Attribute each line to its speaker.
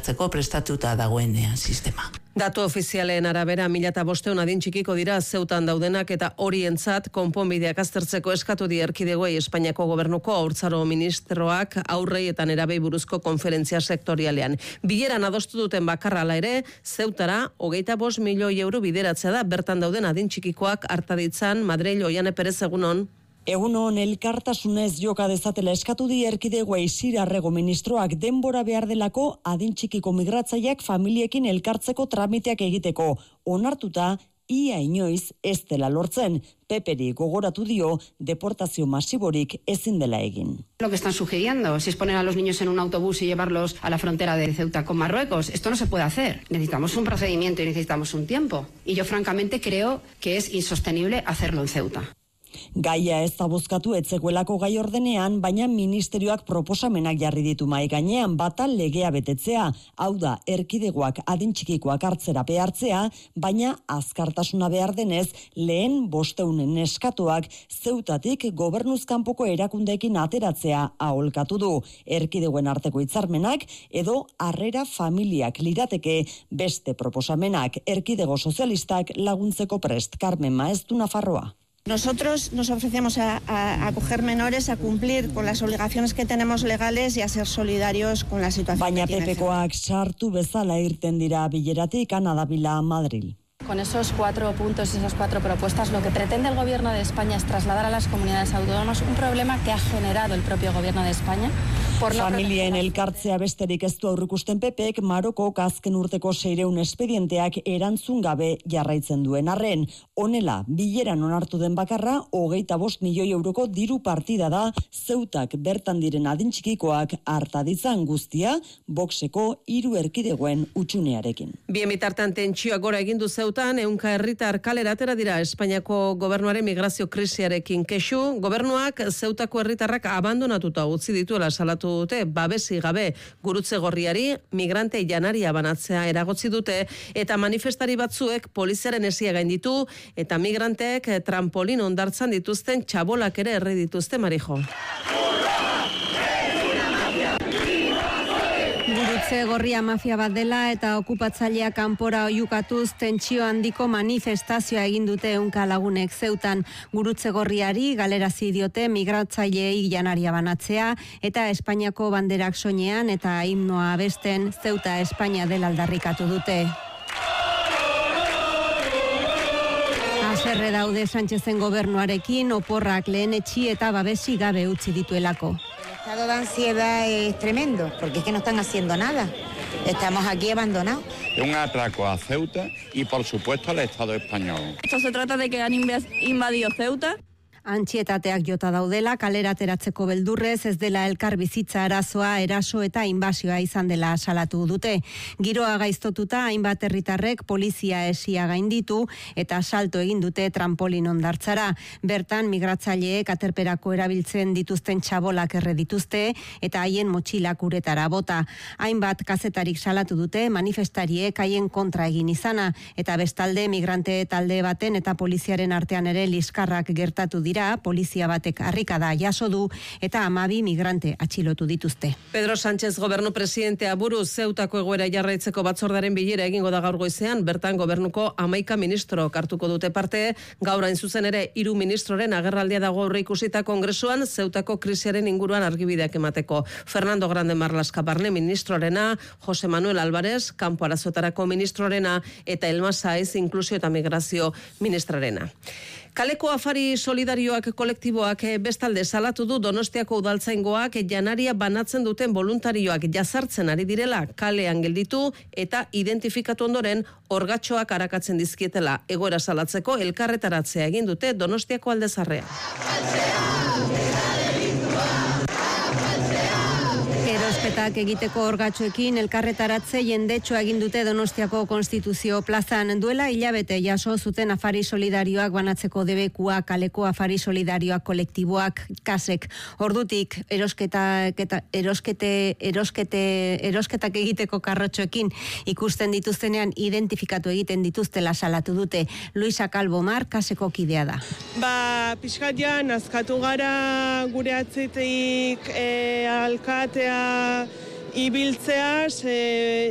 Speaker 1: hartzeko prestatuta dagoen sistema.
Speaker 2: Datu ofizialen arabera 1500 adin txikiko dira Zeutan daudenak eta horientzat konponbideak aztertzeko eskatu die erkidegoei Espainiako gobernuko haurtzaro ministroak aurrei eta nerabei buruzko konferentzia sektorialean. Bileran adostu duten bakarra hala ere, Zeutara 25 milioi euro bideratzea da bertan dauden adin txikikoak harta ditzan. Madril, Oiane Perez, egunon.
Speaker 3: Egunon, elkartasunez joka dezatela eskatu di erkidegoei Sirarrego ministroak denbora behar delako adin txikiko migratzaileak familiekin elkartzeko tramiteak egiteko. Onartuta, ia inoiz ez dela lortzen. Peperi gogoratu dio deportazio masiborik ezin dela egin.
Speaker 4: Lo que están sugiriendo, si es poner a los niños en un autobús y llevarlos a la frontera de Ceuta con Marruecos, esto no se puede hacer. Necesitamos un procedimiento y necesitamos un tiempo. Y yo francamente creo que es insostenible hacerlo en Ceuta.
Speaker 3: Gaia ez da bozkatu etzegoelako gai ordenean, baina ministerioak proposamenak jarri ditu mahai gainean, bata legea betetzea, hau da erkidegoak adin txikikoak hartzera behartzea, baina azkartasuna behar denez lehen 500 neskatoak Zeutatik gobernuzkanpoko erakundeekin ateratzea aholkatu du. Erkidegoen arteko hitzarmenak edo harrera familiak lirateke beste proposamenak. Erkidego sozialistak laguntzeko prest. Carmen Maeztu, Nafarroa.
Speaker 5: Nosotros nos ofrecemos a acoger menores, a cumplir con las obligaciones que tenemos legales y a ser solidarios con la situación.
Speaker 3: Baina PPkoak sartu bezala irten dira bileratik, Ana Davila, Madril.
Speaker 6: Con esos 4 puntos y esas 4 propuestas, lo que pretende el Gobierno de España es trasladar a las comunidades autónomas un problema que ha generado el propio Gobierno de España.
Speaker 3: Familien elkartzea besterik ez du aurrikusten PPek, Marokok azken urteko 600 espedienteak erantzun gabe jarraitzen duen arren. Honela, bileran onartu den bakarra 25 milioi euroko diru partida da Zeutak bertan diren adin txikikoak harta ditzan guztia Voxeko 3 erkidegoen utxunearekin.
Speaker 2: Bien bitartean tentsioak gora egin du Zeutan, 100 herritar kalera atera dira Espainiako gobernuaren migrazio krisiarekin kexu. Gobernuak Zeutako herritarrak abandonatuta utzi dituela salatu dute, babesi gabe Gurutze Gorriari migrante janaria banatzea eragotzi dute eta manifestari batzuek poliziaren esia gainditu eta migranteek trampolin ondartzan dituzten txabolak ere erre dituzte, Marijo.
Speaker 7: Gurutze Gorria mafia bat dela eta okupatzailea kanpora oiukatuz tentsio handiko manifestazioa egin dute 100 lagunek Zeutan. Gurutze Gorriari galerazi diote migratzaileei janaria banatzea eta Espainiako banderak soinean eta himnoa abesten Zeuta Espainia dela aldarrikatu dute. Haserre daude Sánchezen gobernuarekin, oporrak lehenetsi eta babesi gabe utzi dituelako.
Speaker 8: El estado de ansiedad es tremendo, porque es que no están haciendo nada. Estamos aquí abandonados.
Speaker 9: Es un atraco a Ceuta y, por supuesto, al Estado español.
Speaker 6: Esto se trata de que han invadido Ceuta.
Speaker 7: Antxietateak jota daudela, kalera ateratzeko beldurrez, ez dela elkar bizitza arazoa, eraso eta inbasioa izan dela salatu dute. Giroa gaiztotuta, hainbat herritarrek polizia esia gainditu eta salto egin dute trampolin ondartzara. Bertan, migratzaileek aterperako erabiltzen dituzten txabolak erre dituzte eta haien motxilak uretara bota. Hainbat kazetarik salatu dute manifestariek haien kontra egin izana eta bestalde migrante talde baten eta poliziaren artean ere liskarrak gertatu dira. Polizia batek harrikada jaso du eta 12 migrante atxilotu dituzte.
Speaker 2: Pedro Sánchez gobernu presidentea buruz Zeutako egoera jarraitzeko batzordaren bilera egingo da gaur goizean, bertan gobernuko 11 ministro hartuko dute parte. Gaur hain zuzen ere 3 ministroren agerraldia dago aurreikusita kongresuan Zeutako krisiaren inguruan argibideak emateko. Fernando Grande Marlaska barne ministrorena, Jose Manuel Álvarez kanpo arazoetarako ministrorena eta Elma Saiz inklusio eta migrazio ministrarena. Kaleko afari solidarioak kolektiboak bestalde salatu du Donostiako udaltzaingoak janaria banatzen duten voluntarioak jazartzen ari direla kalean gelditu eta identifikatu ondoren orgatxoak arakatzen dizkietela. Egoera salatzeko elkarretaratzea egin dute Donostiako Aldezarrean.
Speaker 7: Erosketak egiteko orgatxoekin elkarretaratze jendetxoa egin dute Donostiako Konstituzio plazan. Duela hilabete jaso zuten afari solidarioak banatzeko debekua kaleko afari solidarioak kolektiboak kasek. Ordutik erosketak egiteko karrotxoekin ikusten dituztenean identifikatu egiten dituztela salatu dute. Luisa Calvomar kaseko kidea da.
Speaker 10: Pixkat ja nazkatu gara gure atzetik alkatea ibiltzeaz,